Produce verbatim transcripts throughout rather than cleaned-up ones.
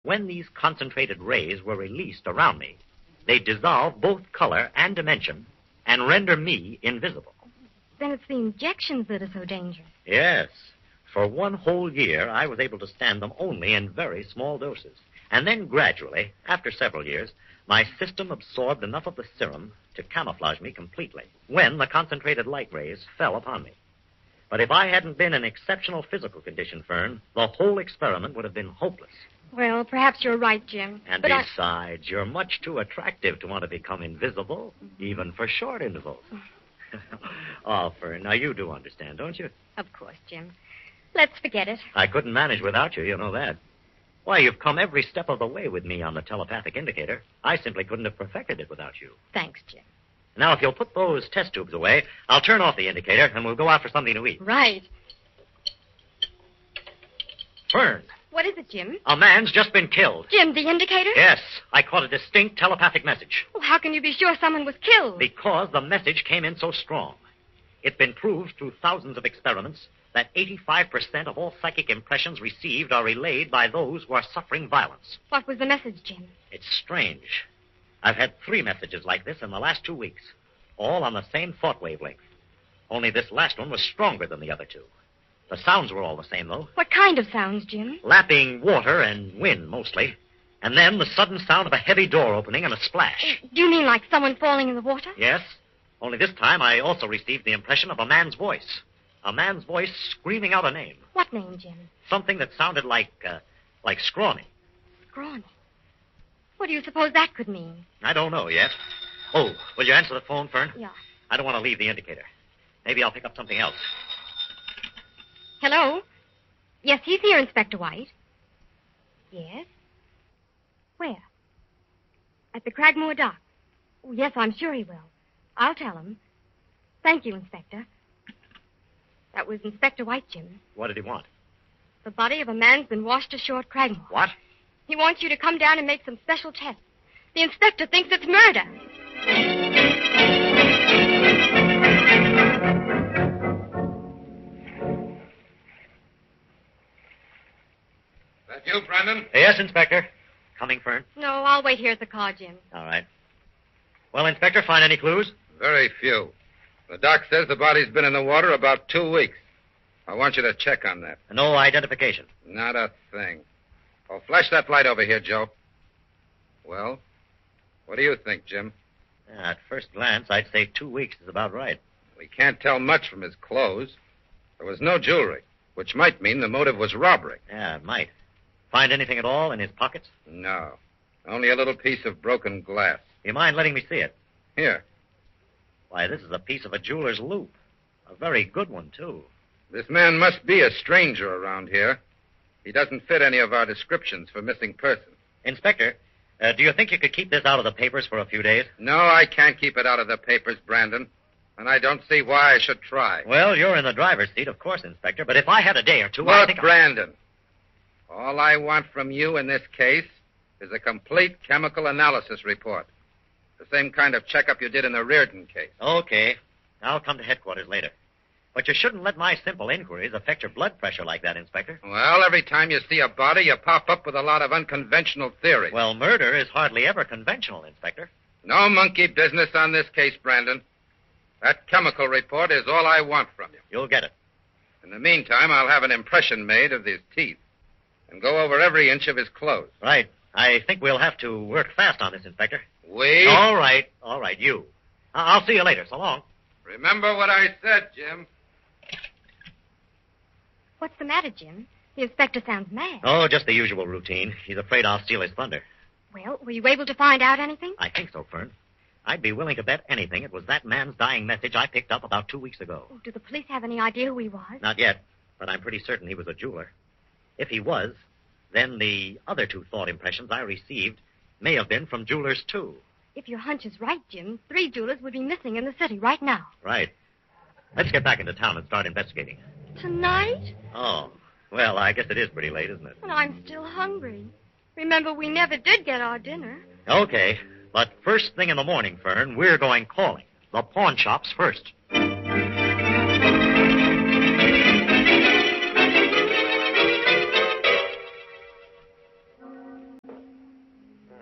When these concentrated rays were released around me, they dissolve both color and dimension and render me invisible. Then it's the injections that are so dangerous. Yes. For one whole year, I was able to stand them only in very small doses. And then gradually, after several years, my system absorbed enough of the serum to camouflage me completely when the concentrated light rays fell upon me. But if I hadn't been in exceptional physical condition, Fern, the whole experiment would have been hopeless. Well, perhaps you're right, Jim. And but besides, I... you're much too attractive to want to become invisible, mm-hmm. even for short intervals. Oh, Fern, now you do understand, don't you? Of course, Jim. Let's forget it. I couldn't manage without you, you know that. Why, you've come every step of the way with me on the telepathic indicator. I simply couldn't have perfected it without you. Thanks, Jim. Now, if you'll put those test tubes away, I'll turn off the indicator, and we'll go out for something to eat. Right. Fern. What is it, Jim? A man's just been killed. Jim, the indicator? Yes. I caught a distinct telepathic message. Well, how can you be sure someone was killed? Because the message came in so strong. It's been proved through thousands of experiments that eighty-five percent of all psychic impressions received are relayed by those who are suffering violence. What was the message, Jim? It's strange. I've had three messages like this in the last two weeks, all on the same thought wavelength. Only this last one was stronger than the other two. The sounds were all the same, though. What kind of sounds, Jim? Lapping water and wind, mostly. And then the sudden sound of a heavy door opening and a splash. Do you mean like someone falling in the water? Yes. Only this time I also received the impression of a man's voice. A man's voice screaming out a name. What name, Jim? Something that sounded like, uh, like Scrawny. Scrawny? What do you suppose that could mean? I don't know yet. Oh, will you answer the phone, Fern? Yeah. I don't want to leave the indicator. Maybe I'll pick up something else. Hello? Yes, he's here, Inspector White. Yes? Where? At the Cragmore dock. Oh, yes, I'm sure he will. I'll tell him. Thank you, Inspector. That was Inspector White, Jim. What did he want? The body of a man's been washed ashore at Cragmore. What? He wants you to come down and make some special tests. The inspector thinks it's murder. That you, Brandon? Yes, Inspector. Coming, Fern? No, I'll wait here at the car, Jim. All right. Well, Inspector, find any clues? Very few. The doc says the body's been in the water about two weeks. I want you to check on that. No identification. Not a thing. Oh, flash that light over here, Joe. Well, what do you think, Jim? Yeah, at first glance, I'd say two weeks is about right. We can't tell much from his clothes. There was no jewelry, which might mean the motive was robbery. Yeah, it might. Find anything at all in his pockets? No. Only a little piece of broken glass. You mind letting me see it? Here. Why, this is a piece of a jeweler's loupe. A very good one, too. This man must be a stranger around here. He doesn't fit any of our descriptions for missing persons. Inspector, uh, do you think you could keep this out of the papers for a few days? No, I can't keep it out of the papers, Brandon. And I don't see why I should try. Well, you're in the driver's seat, of course, Inspector. But if I had a day or two, Look, I think... Brandon, I... all I want from you in this case is a complete chemical analysis report. The same kind of checkup you did in the Reardon case. Okay. I'll come to headquarters later. But you shouldn't let my simple inquiries affect your blood pressure like that, Inspector. Well, every time you see a body, you pop up with a lot of unconventional theories. Well, murder is hardly ever conventional, Inspector. No monkey business on this case, Brandon. That chemical report is all I want from you. You'll get it. In the meantime, I'll have an impression made of his teeth and go over every inch of his clothes. Right. I think we'll have to work fast on this, Inspector. We? All right. All right, you. I- I'll see you later. So long. Remember what I said, Jim. What's the matter, Jim? The inspector sounds mad. Oh, just the usual routine. He's afraid I'll steal his thunder. Well, were you able to find out anything? I think so, Fern. I'd be willing to bet anything it was that man's dying message I picked up about two weeks ago. Oh, do the police have any idea who he was? Not yet, but I'm pretty certain he was a jeweler. If he was, then the other two thought impressions I received may have been from jewelers, too. If your hunch is right, Jim, three jewelers would be missing in the city right now. Right. Let's get back into town and start investigating. Tonight? Oh, well, I guess it is pretty late, isn't it? Well, I'm still hungry. Remember, we never did get our dinner. Okay, but first thing in the morning, Fern, we're going calling. The pawn shops first.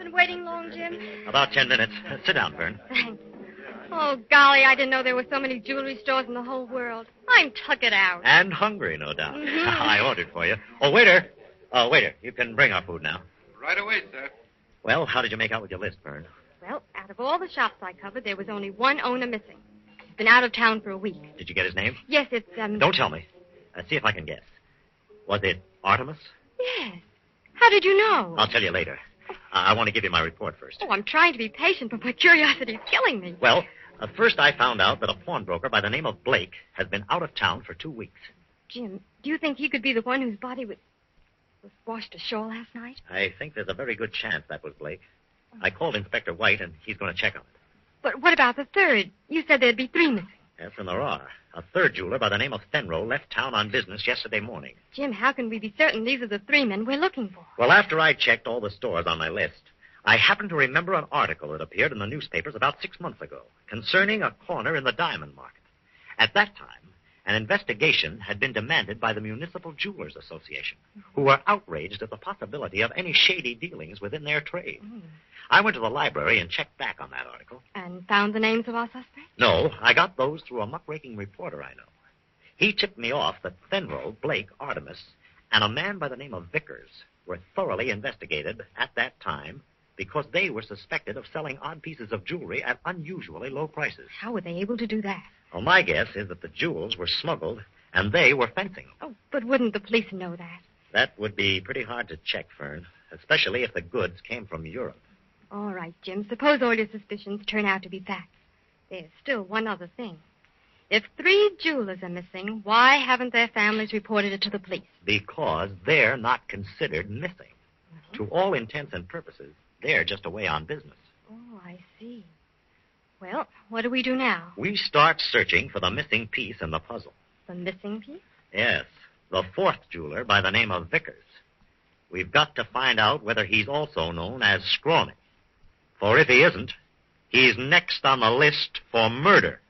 been waiting long, Jim? About ten minutes. Uh, sit down, Fern. Thanks. Oh, golly, I didn't know there were so many jewelry stores in the whole world. I'm tuckered out. And hungry, no doubt. Mhm. I ordered for you. Oh, waiter. Oh, waiter, you can bring our food now. Right away, sir. Well, how did you make out with your list, Fern? Well, out of all the shops I covered, there was only one owner missing. He's been out of town for a week. Did you get his name? Yes, it's, um... Don't tell me. Uh, see if I can guess. Was it Artemis? Yes. How did you know? I'll tell you later. Uh, I want to give you my report first. Oh, I'm trying to be patient, but my curiosity is killing me. Well, uh, first I found out that a pawnbroker by the name of Blake has been out of town for two weeks. Jim, do you think he could be the one whose body was, was washed ashore last night? I think there's a very good chance that was Blake. I called Inspector White, and he's going to check on it. But what about the third? You said there'd be three missing. Yes, and there are. A third jeweler by the name of Fenro left town on business yesterday morning. Jim, how can we be certain these are the three men we're looking for? Well, after I checked all the stores on my list, I happened to remember an article that appeared in the newspapers about six months ago concerning a corner in the diamond market. At that time, an investigation had been demanded by the Municipal Jewelers Association, who were outraged at the possibility of any shady dealings within their trade. Mm. I went to the library and checked back on that article. And found the names of our suspects? No, I got those through a muckraking reporter I know. He tipped me off that Fenro, Blake, Artemis, and a man by the name of Vickers were thoroughly investigated at that time because they were suspected of selling odd pieces of jewelry at unusually low prices. How were they able to do that? Well, my guess is that the jewels were smuggled and they were fencing them. Oh, but wouldn't the police know that? That would be pretty hard to check, Fern, especially if the goods came from Europe. All right, Jim. Suppose all your suspicions turn out to be facts. There's still one other thing. If three jewelers are missing, why haven't their families reported it to the police? Because they're not considered missing. Mm-hmm. To all intents and purposes, they're just away on business. Oh, I see. Well, what do we do now? We start searching for the missing piece in the puzzle. The missing piece? Yes, the fourth jeweler by the name of Vickers. We've got to find out whether he's also known as Scrawny. For if he isn't, he's next on the list for murder.